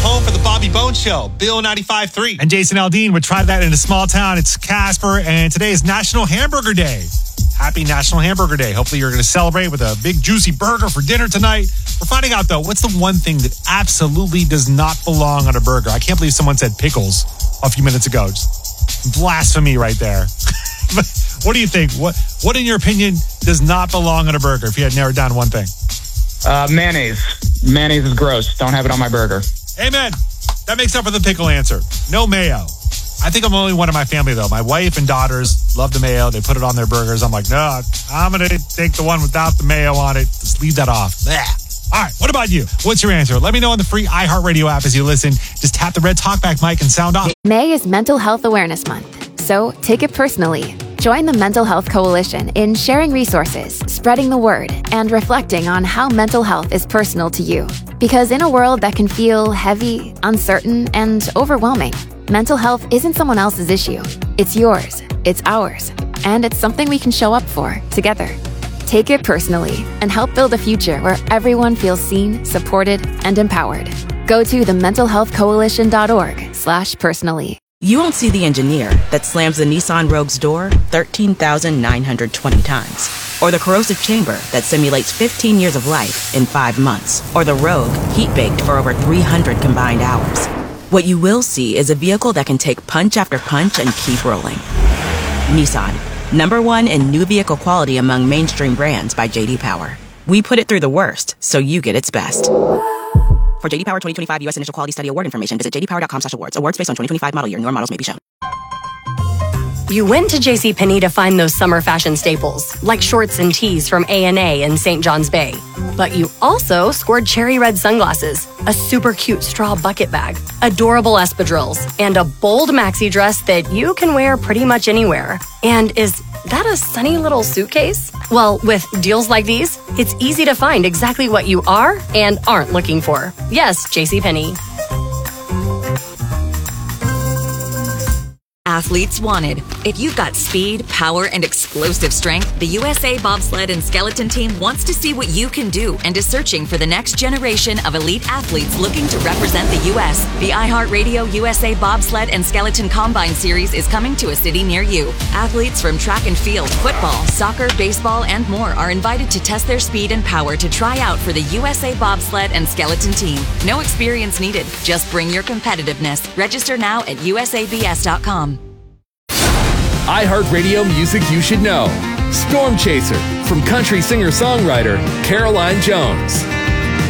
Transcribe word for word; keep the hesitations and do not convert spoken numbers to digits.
home for the Bobby Bones Show. Bill ninety-five point three. And Jason Aldean would try that in a small town. It's Casper, and today is National Hamburger Day. Happy National Hamburger Day. Hopefully you're going to celebrate with a big juicy burger for dinner tonight. We're finding out, though, what's the one thing that absolutely does not belong on a burger? I can't believe someone said pickles a few minutes ago. Just blasphemy right there. What do you think? What, what, in your opinion, does not belong on a burger if you had narrowed down one thing? Uh, mayonnaise. Mayonnaise is gross. Don't have it on my burger. Amen. That makes up for the pickle answer. No mayo. I think I'm only one in my family, though. My wife and daughters love the mayo. They put it on their burgers. I'm like, no, I'm going to take the one without the mayo on it. Just leave that off. Blech. All right, what about you? What's your answer? Let me know on the free iHeartRadio app as you listen. Just tap the red talkback mic and sound off. May is Mental Health Awareness Month, so take it personally. Join the Mental Health Coalition in sharing resources, spreading the word, and reflecting on how mental health is personal to you. Because in a world that can feel heavy, uncertain, and overwhelming, mental health isn't someone else's issue. It's yours, it's ours, and it's something we can show up for together. Take it personally and help build a future where everyone feels seen, supported, and empowered. Go to the mental health coalition dot org slash personally. You won't see the engineer that slams the Nissan Rogue's door thirteen thousand nine hundred twenty times. Or the corrosive chamber that simulates fifteen years of life in five months. Or the Rogue heat-baked for over three hundred combined hours. What you will see is a vehicle that can take punch after punch and keep rolling. Nissan, number one in new vehicle quality among mainstream brands by J D Power. We put it through the worst, so you get its best. For J D Power twenty twenty-five U S Initial Quality Study Award information, visit j d power dot com slash awards. Awards based on twenty twenty-five model year. Newer models may be shown. You went to JCPenney to find those summer fashion staples, like shorts and tees from A and A in Saint John's Bay. But you also scored cherry red sunglasses, a super cute straw bucket bag, adorable espadrilles, and a bold maxi dress that you can wear pretty much anywhere. And is that a sunny little suitcase? Well, with deals like these, it's easy to find exactly what you are and aren't looking for. Yes, JCPenney. Athletes wanted. If you've got speed, power, and explosive strength, the U S A Bobsled and Skeleton Team wants to see what you can do and is searching for the next generation of elite athletes looking to represent the U S. The iHeartRadio U S A Bobsled and Skeleton Combine Series is coming to a city near you. Athletes from track and field, football, soccer, baseball, and more are invited to test their speed and power to try out for the U S A Bobsled and Skeleton Team. No experience needed. Just bring your competitiveness. Register now at u s a b s dot com. iHeartRadio Music You Should Know. Storm Chaser from country singer-songwriter Caroline Jones.